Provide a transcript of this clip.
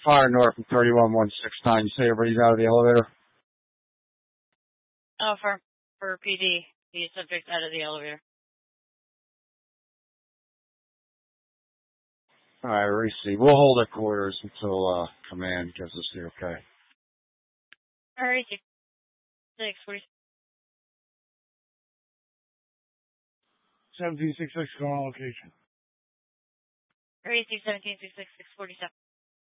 Fire North from 31169. You say everybody's out of the elevator? Oh, for PD, the subject's out of the elevator. All right, Reese. We'll hold our quarters until command gives us the okay. All right, 646. 1766 going on location. All right, 1766 647.